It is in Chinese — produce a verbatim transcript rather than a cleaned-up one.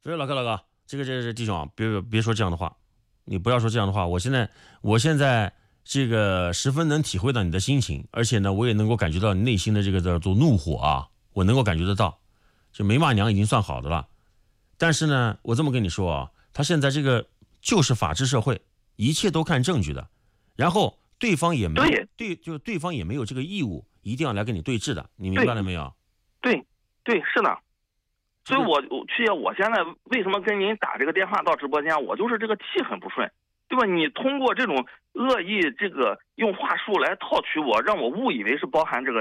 所以老哥老哥，这个这个弟兄啊，别别说这样的话，你不要说这样的话。我现在我现在这个十分能体会到你的心情，而且呢，我也能够感觉到你内心的这个叫做怒火啊，我能够感觉得到。就没骂娘已经算好的了，但是呢，我这么跟你说啊，他现在这个就是法治社会，一切都看证据的，然后对方也没对对，就对方也没有这个义务一定要来跟你对峙的，你明白了没有？ 对对，是的。所以我去，我现在为什么跟您打这个电话到直播间，我就是这个气很不顺，对吧？你通过这种恶意这个用话术来套取我，让我误以为是包含这个